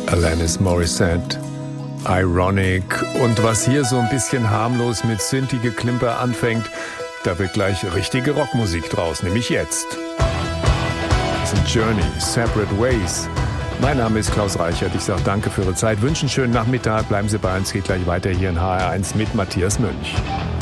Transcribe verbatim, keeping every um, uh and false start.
Alanis Morissette, Ironic. Und was hier so ein bisschen harmlos mit Synthi-Geklimper anfängt, da wird gleich richtige Rockmusik draus, nämlich jetzt. Das ist Journey, Separate Ways. Mein Name ist Klaus Reichert. Ich sage danke für Ihre Zeit, wünsche einen schönen Nachmittag. Bleiben Sie bei uns, geht gleich weiter hier in H R eins mit Matthias Münch.